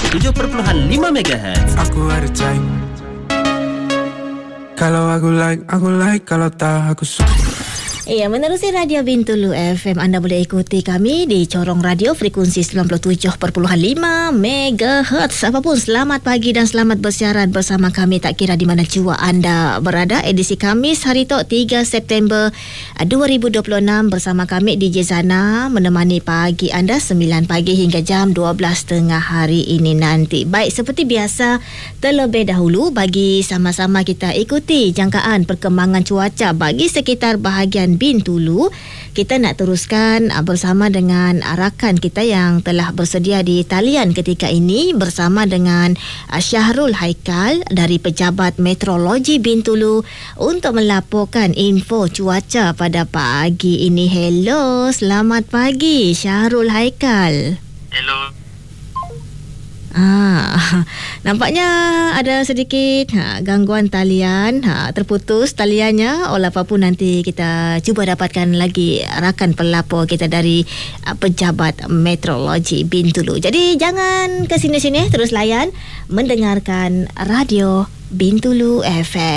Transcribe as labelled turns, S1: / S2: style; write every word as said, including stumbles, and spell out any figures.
S1: tujuh perpuluhan lima megahertz.
S2: Aku ada type. Kalau aku like, aku like. Kalau tak, aku suka.
S3: Ya, menerusi Radio Bintulu F M, anda boleh ikuti kami di Corong Radio frekuensi sembilan puluh tujuh perpuluhan lima megahertz. Apapun, selamat pagi dan selamat bersiaran bersama kami tak kira di mana jua anda berada. Edisi Khamis hari Tok tiga September dua ribu dua puluh enam bersama kami D J Zana menemani pagi anda sembilan pagi hingga jam dua belas tengah hari ini nanti. Baik, seperti biasa, terlebih dahulu bagi sama-sama kita ikuti jangkaan perkembangan cuaca bagi sekitar bahagian Bintulu. Kita nak teruskan bersama dengan rakan kita yang telah bersedia di talian ketika ini bersama dengan Syahrul Haikal dari Pejabat Meteorologi Bintulu untuk melaporkan info cuaca pada pagi ini. Hello, selamat pagi Syahrul Haikal.
S4: Hello.
S3: Ah, nampaknya ada sedikit ha, gangguan talian, ha, terputus taliannya. Oleh apa pun nanti kita cuba dapatkan lagi rakan pelapor kita dari uh, Pejabat Meteorologi Bintulu. Jadi jangan ke sini-sini, terus layan mendengarkan Radio Bintulu F M.